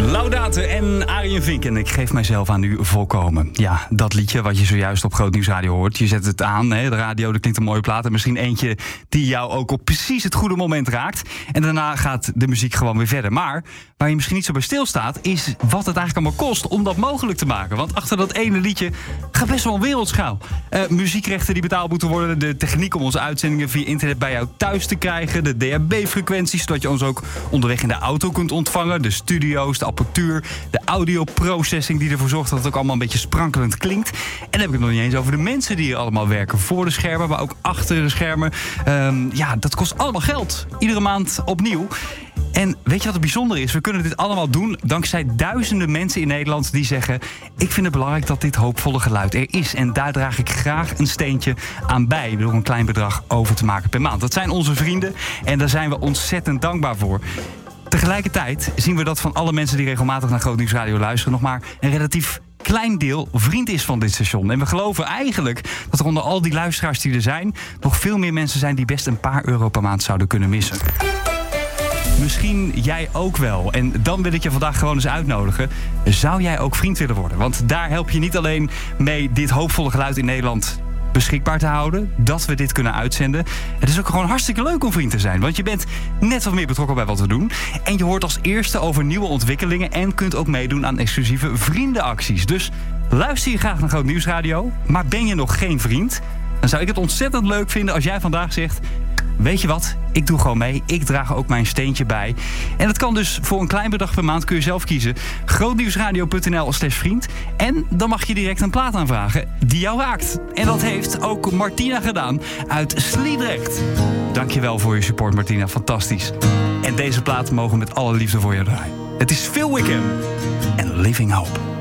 Laudate en Arjen Vink. En ik geef mijzelf aan u volkomen. Ja, dat liedje wat je zojuist op Groot Nieuws Radio hoort. Je zet het aan, hè, de radio, dat klinkt een mooie plaat. En misschien eentje die jou ook op precies het goede moment raakt. En daarna gaat de muziek gewoon weer verder. Maar waar je misschien niet zo bij stilstaat, is wat het eigenlijk allemaal kost om dat mogelijk te maken. Want achter dat ene liedje gaat best wel een wereldschaal. Muziekrechten die betaald moeten worden. De techniek om onze uitzendingen via internet bij jou thuis te krijgen. De DAB-frequenties, zodat je ons ook onderweg in de auto kunt ontvangen. De studio's, de apparatuur, de audioprocessing die ervoor zorgt dat het ook allemaal een beetje sprankelend klinkt. En dan heb ik het nog niet eens over de mensen die hier allemaal werken. Voor de schermen, maar ook achter de schermen. Dat kost allemaal geld. Iedere maand opnieuw. En weet je wat het bijzondere is? We kunnen dit allemaal doen dankzij duizenden mensen in Nederland die zeggen: ik vind het belangrijk dat dit hoopvolle geluid er is. En daar draag ik graag een steentje aan bij door een klein bedrag over te maken per maand. Dat zijn onze vrienden en daar zijn we ontzettend dankbaar voor. Tegelijkertijd zien we dat van alle mensen die regelmatig naar Groot Nieuws Radio luisteren nog maar een relatief klein deel vriend is van dit station. En we geloven eigenlijk dat er onder al die luisteraars die er zijn nog veel meer mensen zijn die best een paar euro per maand zouden kunnen missen. Misschien jij ook wel. En dan wil ik je vandaag gewoon eens uitnodigen. Zou jij ook vriend willen worden? Want daar help je niet alleen mee dit hoopvolle geluid in Nederland beschikbaar te houden, dat we dit kunnen uitzenden. Het is ook gewoon hartstikke leuk om vriend te zijn, want je bent net wat meer betrokken bij wat we doen. En je hoort als eerste over nieuwe ontwikkelingen en kunt ook meedoen aan exclusieve vriendenacties. Dus luister je graag naar Groot Nieuws Radio, maar ben je nog geen vriend? Dan zou ik het ontzettend leuk vinden als jij vandaag zegt: weet je wat, ik doe gewoon mee. Ik draag ook mijn steentje bij. En dat kan dus voor een klein bedrag per maand, kun je zelf kiezen. grootnieuwsradio.nl/vriend. En dan mag je direct een plaat aanvragen die jou raakt. En dat heeft ook Martina gedaan uit Sliedrecht. Dankjewel voor je support, Martina. Fantastisch. En deze plaat mogen we met alle liefde voor je draaien. Het is Phil Wickham en Living Hope.